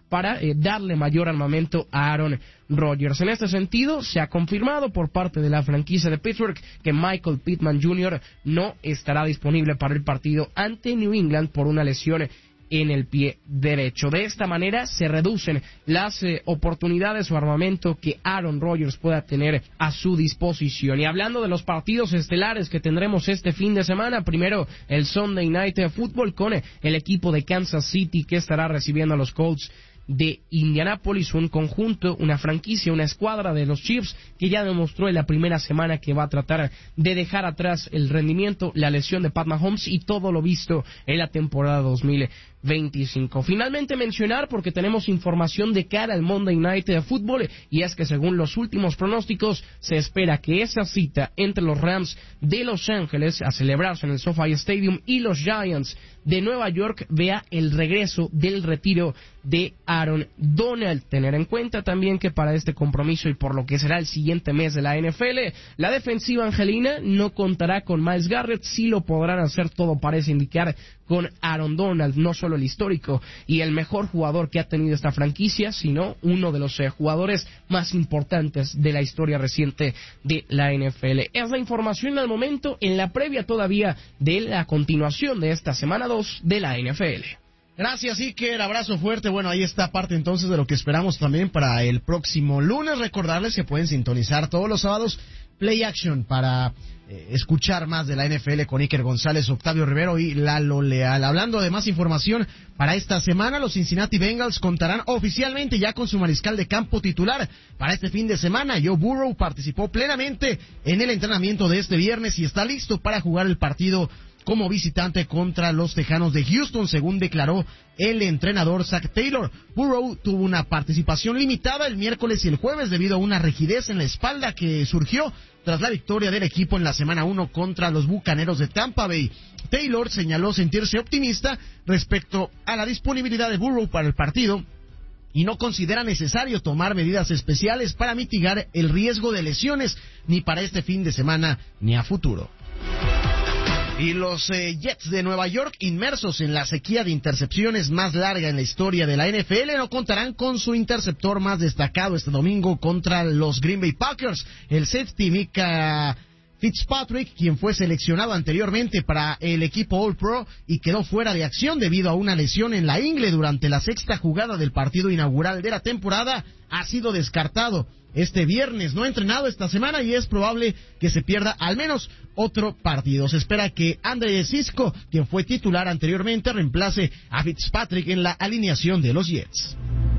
para darle mayor armamento a Aaron Rodgers. En este sentido, se ha confirmado por parte de la franquicia de Pittsburgh que Michael Pittman Jr. no estará disponible para el partido ante New England por una lesión en el pie derecho. De esta manera se reducen las oportunidades o armamento que Aaron Rodgers pueda tener a su disposición. Y hablando de los partidos estelares que tendremos este fin de semana, primero el Sunday Night Football con el equipo de Kansas City que estará recibiendo a los Colts de Indianápolis, un conjunto, una franquicia, una escuadra de los Chiefs que ya demostró en la primera semana que va a tratar de dejar atrás el rendimiento, la lesión de Pat Mahomes y todo lo visto en la temporada 2025. Finalmente mencionar, porque tenemos información de cara al Monday Night de Football, y es que según los últimos pronósticos se espera que esa cita entre los Rams de Los Ángeles a celebrarse en el SoFi Stadium y los Giants de Nueva York vea el regreso del retiro de Aaron Donald. Tener en cuenta también que para este compromiso y por lo que será el siguiente mes de la NFL, la defensiva angelina no contará con Myles Garrett, sí lo podrán hacer, todo parece indicar, con Aaron Donald, no solo el histórico y el mejor jugador que ha tenido esta franquicia, sino uno de los jugadores más importantes de la historia reciente de la NFL. Es la información al momento, en la previa todavía de la continuación de esta semana 2 de la NFL. Gracias, Iker, abrazo fuerte. Bueno, ahí está parte entonces de lo que esperamos también para el próximo lunes. Recordarles que pueden sintonizar todos los sábados Play Action para escuchar más de la NFL con Iker González, Octavio Rivero y Lalo Leal. Hablando de más información, para esta semana los Cincinnati Bengals contarán oficialmente ya con su mariscal de campo titular para este fin de semana. Joe Burrow participó plenamente en el entrenamiento de este viernes y está listo para jugar el partido como visitante contra los Tejanos de Houston, según declaró el entrenador Zach Taylor. Burrow tuvo una participación limitada el miércoles y el jueves debido a una rigidez en la espalda que surgió tras la victoria del equipo en la semana 1 contra los Bucaneros de Tampa Bay. Taylor señaló sentirse optimista respecto a la disponibilidad de Burrow para el partido y no considera necesario tomar medidas especiales para mitigar el riesgo de lesiones ni para este fin de semana ni a futuro. Y los Jets de Nueva York, inmersos en la sequía de intercepciones más larga en la historia de la NFL, no contarán con su interceptor más destacado este domingo contra los Green Bay Packers. El safety Micah Fitzpatrick, quien fue seleccionado anteriormente para el equipo All-Pro y quedó fuera de acción debido a una lesión en la ingle durante la sexta jugada del partido inaugural de la temporada, ha sido descartado este viernes. No ha entrenado esta semana y es probable que se pierda al menos otro partido. Se espera que Andre Cisco, quien fue titular anteriormente, reemplace a Fitzpatrick en la alineación de los Jets.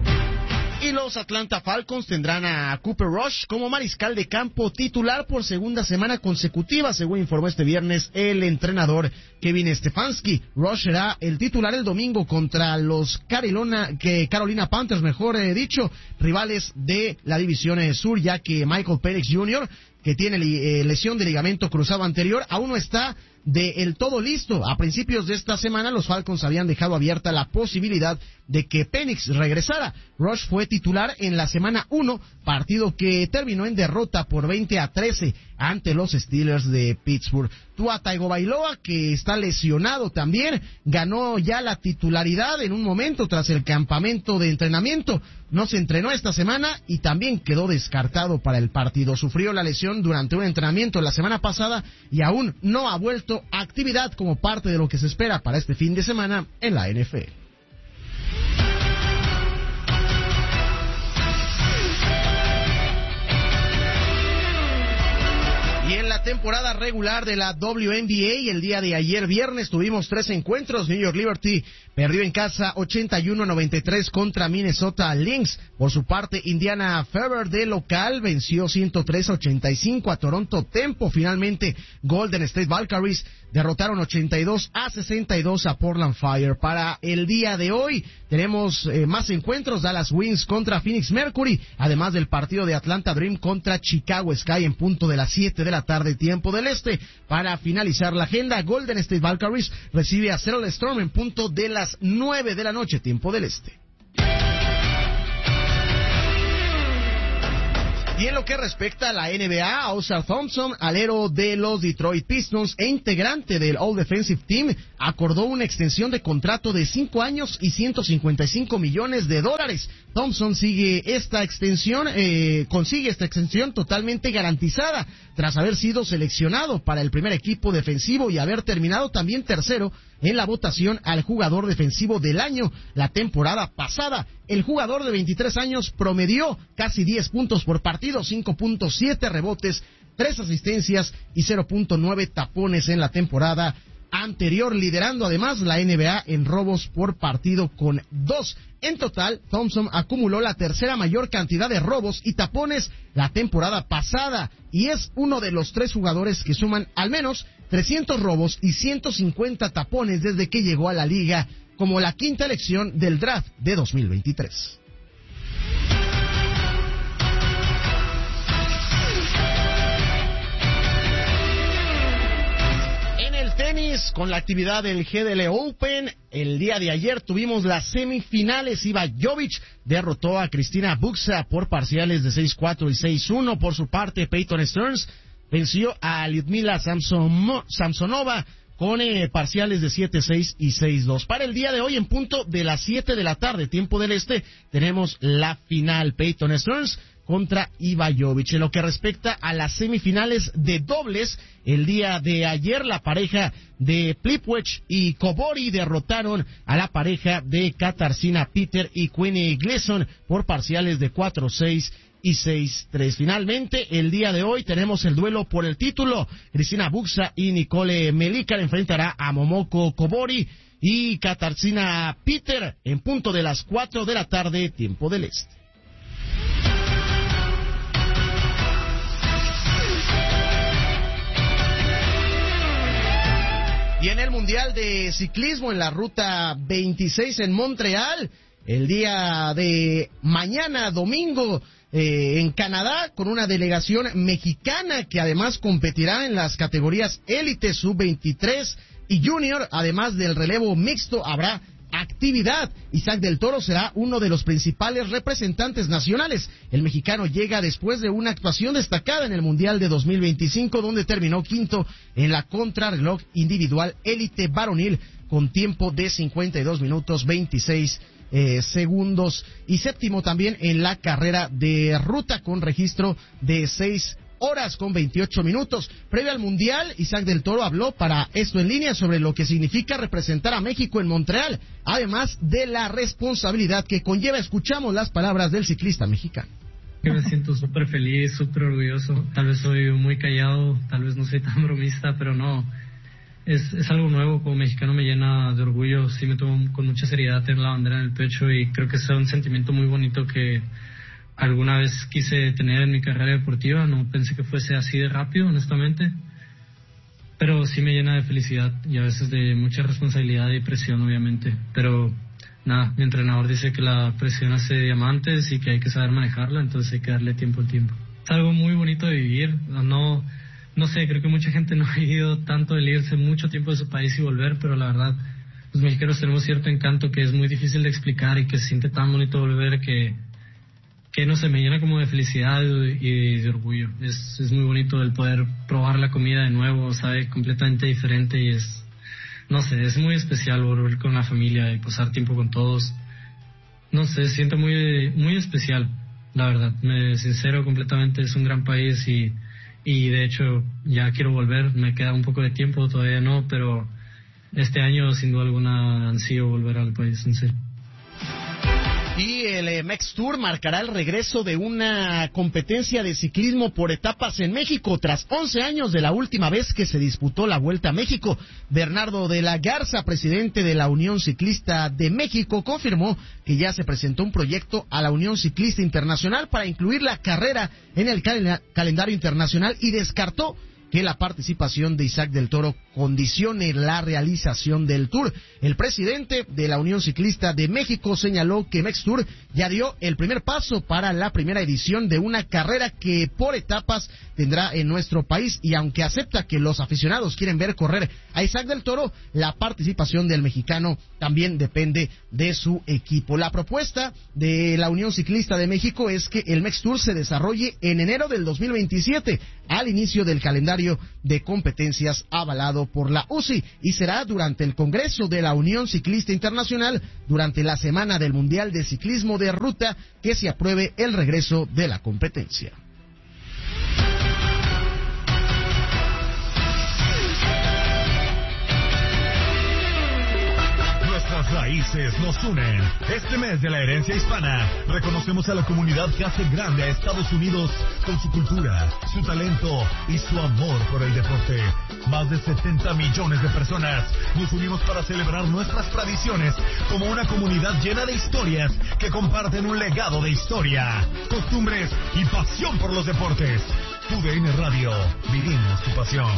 Y los Atlanta Falcons tendrán a Cooper Rush como mariscal de campo titular por segunda semana consecutiva, según informó este viernes el entrenador Kevin Stefanski. Rush será el titular el domingo contra los Carolina Panthers, rivales de la división sur, ya que Michael Penix Jr., que tiene lesión de ligamento cruzado anterior, aún no está del todo listo. A principios de esta semana los Falcons habían dejado abierta la posibilidad de que Penix regresara. Rush fue titular en la semana 1, partido que terminó en derrota por 20-13 ante los Steelers de Pittsburgh. Tua Tagovailoa, que está lesionado también, ganó ya la titularidad en un momento tras el campamento de entrenamiento. No se entrenó esta semana y también quedó descartado para el partido. Sufrió la lesión durante un entrenamiento la semana pasada y aún no ha vuelto a actividad como parte de lo que se espera para este fin de semana en la NFL. Y en la temporada regular de la WNBA, el día de ayer viernes tuvimos 3 encuentros. New York Liberty perdió en casa 81-93 contra Minnesota Lynx. Por su parte, Indiana Fever de local venció 103-85 a Toronto Tempo. Finalmente, Golden State Valkyries derrotaron 82-62 a Portland Fire. Para el día de hoy tenemos más encuentros. Dallas Wings contra Phoenix Mercury, además del partido de Atlanta Dream contra Chicago Sky en punto de las 7 de la tarde, tiempo del este. Para finalizar la agenda, Golden State Valkyries recibe a Seattle Storm en punto de las 9 de la noche, tiempo del este. Y en lo que respecta a la NBA, Oscar Thompson, alero de los Detroit Pistons e integrante del All Defensive Team, acordó una extensión de contrato de 5 años y $155 millones. Thompson consigue esta extensión totalmente garantizada tras haber sido seleccionado para el primer equipo defensivo y haber terminado también tercero en la votación al jugador defensivo del año la temporada pasada. El jugador de 23 años promedió casi 10 puntos por partido, 5.7 rebotes, 3 asistencias y 0.9 tapones en la temporada anterior, liderando además la NBA en robos por partido con 2. En total, Thompson acumuló la tercera mayor cantidad de robos y tapones la temporada pasada y es uno de los 3 jugadores que suman al menos 300 robos y 150 tapones desde que llegó a la liga como la quinta elección del draft de 2023. Tenis, con la actividad del GDL Open, el día de ayer tuvimos las semifinales. Iva Jovic derrotó a Cristina Buxa por parciales de 6-4 y 6-1. Por su parte, Peyton Stearns venció a Lyudmila Samsonova con parciales de 7-6 y 6-2. Para el día de hoy, en punto de las 7 de la tarde, tiempo del este, tenemos la final. Peyton Stearns contra Iva Jovic. En lo que respecta a las semifinales de dobles, el día de ayer la pareja de Plipuech y Kobori derrotaron a la pareja de Katarzyna Peter y Queenie Gleason por parciales de 4-6 y 6-3. Finalmente, el día de hoy tenemos el duelo por el título. Cristina Buxa y Nicole Melícar enfrentará a Momoko Kobori y Katarzyna Peter en punto de las 4 de la tarde, tiempo del este. Y en el Mundial de Ciclismo en la Ruta 26 en Montreal, el día de mañana, domingo, en Canadá, con una delegación mexicana que además competirá en las categorías élite, sub-23 y junior, además del relevo mixto, habrá actividad. Isaac del Toro será uno de los principales representantes nacionales. El mexicano llega después de una actuación destacada en el Mundial de 2025, donde terminó quinto en la contrarreloj individual élite varonil con tiempo de 52 minutos 26 segundos y séptimo también en la carrera de ruta con registro de 6 horas con 28 minutos. Previo al Mundial, Isaac del Toro habló para Esto en Línea sobre lo que significa representar a México en Montreal, además de la responsabilidad que conlleva. Escuchamos las palabras del ciclista mexicano. Me siento súper feliz, súper orgulloso. Tal vez soy muy callado, tal vez no soy tan bromista, pero no. Es algo nuevo, como mexicano me llena de orgullo. Sí me tomo con mucha seriedad tener la bandera en el pecho y creo que es un sentimiento muy bonito que alguna vez quise tener en mi carrera deportiva. No pensé que fuese así de rápido, honestamente, pero sí me llena de felicidad y a veces de mucha responsabilidad y presión, obviamente. Pero nada, mi entrenador dice que la presión hace diamantes y que hay que saber manejarla, entonces hay que darle tiempo al tiempo. Es algo muy bonito de vivir. No sé, creo que mucha gente no ha ido tanto el irse mucho tiempo de su país y volver, pero la verdad, los mexicanos tenemos cierto encanto que es muy difícil de explicar y que se siente tan bonito volver que no sé, me llena como de felicidad y de orgullo. Es muy bonito el poder probar la comida de nuevo, sabe completamente diferente y no sé, es muy especial volver con la familia y pasar tiempo con todos. No sé, siento muy, muy especial, la verdad. Sincero completamente, es un gran país y de hecho ya quiero volver. Me queda un poco de tiempo, todavía no, pero este año sin duda alguna ansío volver al país, en serio. Y el MEX Tour marcará el regreso de una competencia de ciclismo por etapas en México tras 11 años de la última vez que se disputó la Vuelta a México. Bernardo de la Garza, presidente de la Unión Ciclista de México, confirmó que ya se presentó un proyecto a la Unión Ciclista Internacional para incluir la carrera en el calendario internacional y descartó que la participación de Isaac del Toro condicione la realización del Tour. El presidente de la Unión Ciclista de México señaló que MexTour ya dio el primer paso para la primera edición de una carrera que por etapas tendrá en nuestro país, y aunque acepta que los aficionados quieren ver correr a Isaac del Toro, la participación del mexicano también depende de su equipo. La propuesta de la Unión Ciclista de México es que el MexTour se desarrolle en enero del 2027, al inicio del calendario de competencias avalado por la UCI, y será durante el Congreso de la Unión Ciclista Internacional, durante la semana del Mundial de Ciclismo de Ruta, que se apruebe el regreso de la competencia. Nuestras raíces nos unen. Este mes de la herencia hispana, reconocemos a la comunidad que hace grande a Estados Unidos con su cultura, su talento y su amor por el deporte. Más de 70 millones de personas nos unimos para celebrar nuestras tradiciones como una comunidad llena de historias que comparten un legado de historia, costumbres y pasión por los deportes. TUDN Radio, vivimos tu pasión.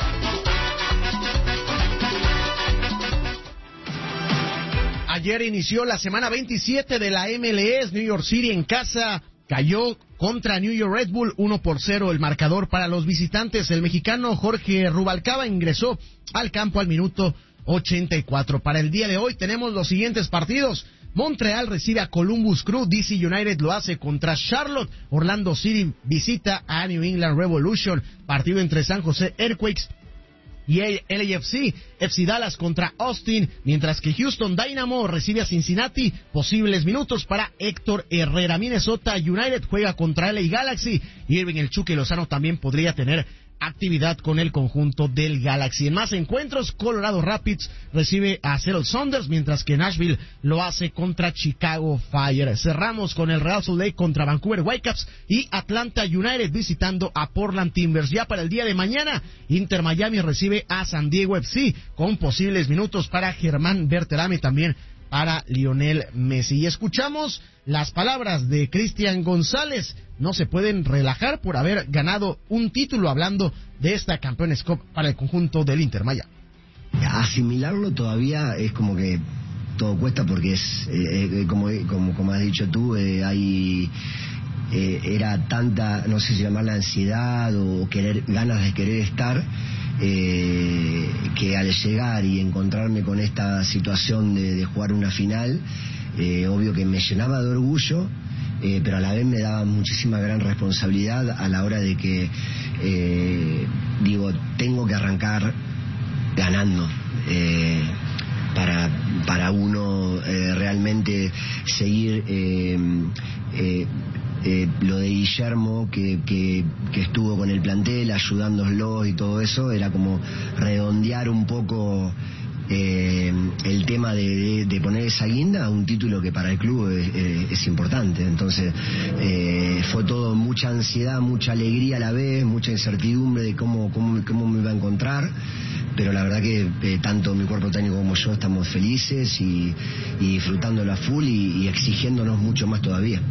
Ayer inició la semana 27 de la MLS. New York City en casa cayó contra New York Red Bull 1-0 el marcador para los visitantes. El mexicano Jorge Rubalcaba ingresó al campo al minuto 84. Para el día de hoy tenemos los siguientes partidos. Montreal recibe a Columbus Crew, DC United lo hace contra Charlotte, Orlando City visita a New England Revolution, partido entre San José Earthquakes y el LAFC, FC Dallas contra Austin, mientras que Houston Dynamo recibe a Cincinnati. Posibles minutos para Héctor Herrera. Minnesota United juega contra LA Galaxy. Irving El Chucky Lozano también podría tener actividad con el conjunto del Galaxy. En más encuentros, Colorado Rapids recibe a Seattle Sounders, mientras que Nashville lo hace contra Chicago Fire. Cerramos con el Real Salt Lake contra Vancouver Whitecaps y Atlanta United visitando a Portland Timbers. Ya para el día de mañana, Inter Miami recibe a San Diego FC, con posibles minutos para Germán Berterame, también para Lionel Messi. Y escuchamos las palabras de Cristian González. No se pueden relajar por haber ganado un título, hablando de esta Campeones Cup para el conjunto del Inter Miami. Asimilarlo todavía es como que todo cuesta, porque es como has dicho tú, era tanta, no sé si llamarla ansiedad o ganas de querer estar, que al llegar y encontrarme con esta situación de jugar una final, obvio que me llenaba de orgullo, pero a la vez me daba muchísima gran responsabilidad a la hora de que tengo que arrancar ganando, para uno realmente seguir lo de Guillermo, que estuvo con el plantel ayudándolos y todo eso, era como redondear un poco el tema de poner esa guinda a un título que para el club es importante. Entonces fue todo mucha ansiedad, mucha alegría a la vez, mucha incertidumbre de cómo me iba a encontrar, pero la verdad que tanto mi cuerpo técnico como yo estamos felices y disfrutándolo a full y exigiéndonos mucho más todavía.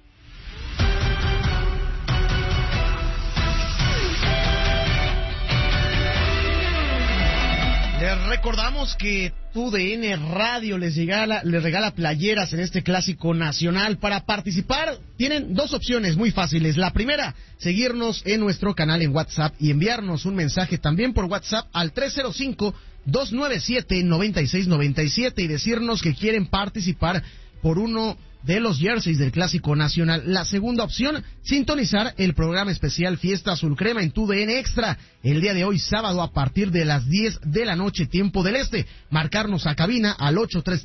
Les recordamos que TUDN Radio les regala playeras en este clásico nacional. Para participar tienen dos opciones muy fáciles. La primera, seguirnos en nuestro canal en WhatsApp y enviarnos un mensaje también por WhatsApp al 305-297-9697 y decirnos que quieren participar por uno de los jerseys del Clásico Nacional. La segunda opción, sintonizar el programa especial Fiesta Azul Crema en TUDN Extra el día de hoy, sábado, a partir de las 10 de la noche, tiempo del este. Marcarnos a cabina al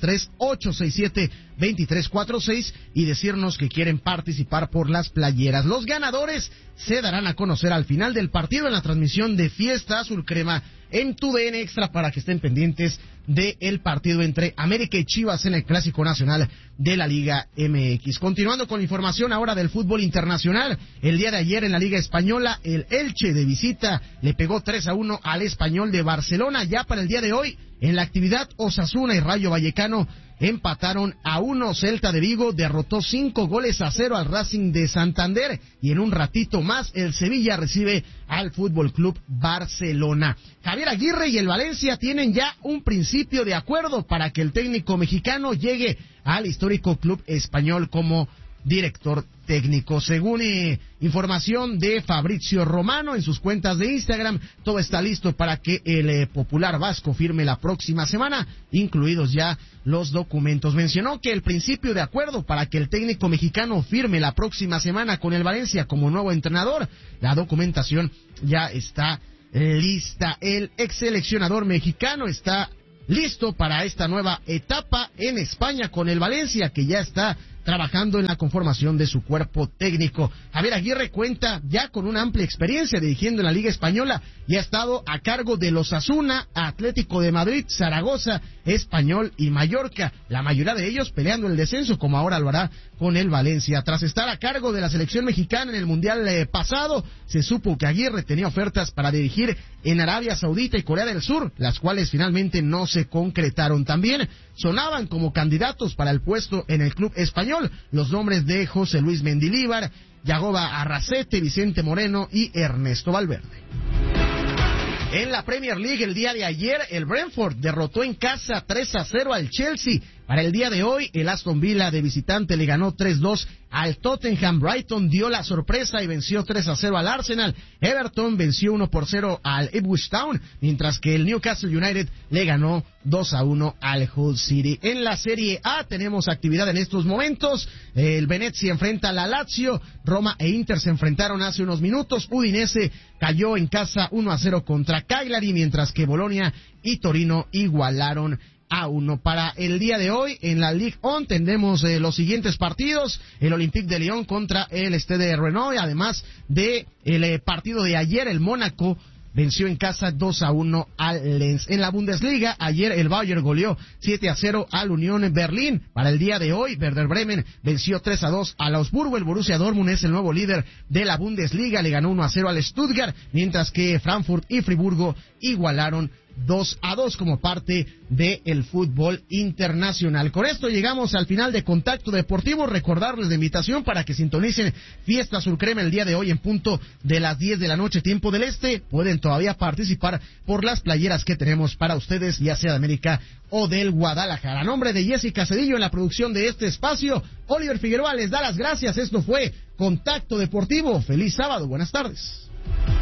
833-867-2346 y decirnos que quieren participar por las playeras. Los ganadores se darán a conocer al final del partido en la transmisión de Fiesta Azul Crema en TUDN Extra, para que estén pendientes del partido entre América y Chivas en el Clásico Nacional de la Liga MX. Continuando con la información ahora del fútbol internacional, el día de ayer en la Liga Española, el Elche de visita le pegó 3-1 al Español de Barcelona. Ya para el día de hoy, en la actividad, Osasuna y Rayo Vallecano empataron a 1. Celta de Vigo derrotó 5-0 al Racing de Santander, y en un ratito más el Sevilla recibe al Fútbol Club Barcelona. Javier Aguirre y el Valencia tienen ya un principio de acuerdo para que el técnico mexicano llegue al histórico club español como director técnico. Según información de Fabrizio Romano en sus cuentas de Instagram, todo está listo para que el popular vasco firme la próxima semana, incluidos ya los documentos. Mencionó que el principio de acuerdo para que el técnico mexicano firme la próxima semana con el Valencia como nuevo entrenador, la documentación ya está lista. El ex seleccionador mexicano está listo para esta nueva etapa en España con el Valencia, que ya está trabajando en la conformación de su cuerpo técnico. Javier Aguirre cuenta ya con una amplia experiencia dirigiendo en la Liga Española y ha estado a cargo de los Osasuna, Atlético de Madrid, Zaragoza, Español y Mallorca, la mayoría de ellos peleando el descenso, como ahora lo hará con el Valencia. Tras estar a cargo de la selección mexicana en el Mundial pasado, se supo que Aguirre tenía ofertas para dirigir en Arabia Saudita y Corea del Sur, las cuales finalmente no se concretaron. También sonaban como candidatos para el puesto en el club español los nombres de José Luis Mendilíbar, Yagoba Arrasete, Vicente Moreno y Ernesto Valverde. En la Premier League el día de ayer, el Brentford derrotó en casa 3-0 al Chelsea. Para el día de hoy, el Aston Villa de visitante le ganó 3-2 al Tottenham. Brighton dio la sorpresa y venció 3-0 al Arsenal. Everton venció 1-0 al Ipswich Town, mientras que el Newcastle United le ganó 2-1 al Hull City. En la Serie A tenemos actividad en estos momentos. El Venezia enfrenta a la Lazio. Roma e Inter se enfrentaron hace unos minutos. Udinese cayó en casa 1-0 contra Cagliari, mientras que Bolonia y Torino igualaron a 1. Para el día de hoy en la Ligue 1 tendremos los siguientes partidos: el Olympique de Lyon contra el Stade Rennais, además de el partido de ayer, el Mónaco venció en casa 2-1 al Lens. En la Bundesliga, ayer el Bayern goleó 7-0 al Unión Berlín. Para el día de hoy, Werder Bremen venció 3-2 al Augsburgo. El Borussia Dortmund es el nuevo líder de la Bundesliga, le ganó 1-0 al Stuttgart, mientras que Frankfurt y Friburgo igualaron 2-2 como parte del fútbol internacional. Con esto llegamos al final de Contacto Deportivo. Recordarles la invitación para que sintonicen Fiesta Surcrema el día de hoy en punto de las 10 de la noche, tiempo del este. Pueden todavía participar por las playeras que tenemos para ustedes, ya sea de América o del Guadalajara. A nombre de Jessica Cedillo en la producción de este espacio, Oliver Figueroa les da las gracias. Esto fue Contacto Deportivo. Feliz sábado, buenas tardes.